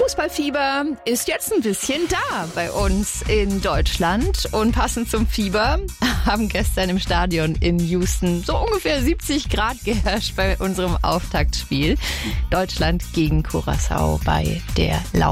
Fußballfieber ist jetzt ein bisschen da bei uns in Deutschland. Und passend zum Fieber haben gestern im Stadion in Houston so ungefähr 70 Grad geherrscht bei unserem Auftaktspiel. Deutschland gegen Curaçao bei der